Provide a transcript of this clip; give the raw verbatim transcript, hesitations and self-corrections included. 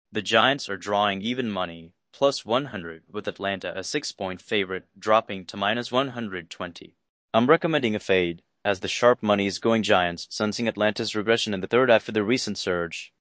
The Giants are drawing even money, plus one hundred, with Atlanta a six-point favorite, dropping to minus one hundred twenty. I'm recommending a fade, as the sharp money is going Giants, sensing Atlanta's regression in the third after the recent surge.